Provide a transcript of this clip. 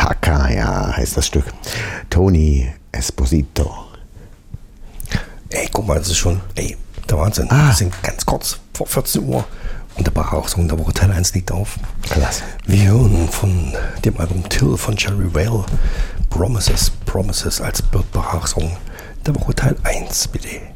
Taka, ja, heißt das Stück. Tony Esposito. Ey, guck mal, das ist schon, der Wahnsinn. Wir sind ganz kurz vor 14 Uhr und der Bach-Song der Woche Teil 1 liegt auf. Klasse. Wir hören von dem Album Till von Jerry Vale Promises als Burt Bacharach Song der Woche Teil 1, bitte.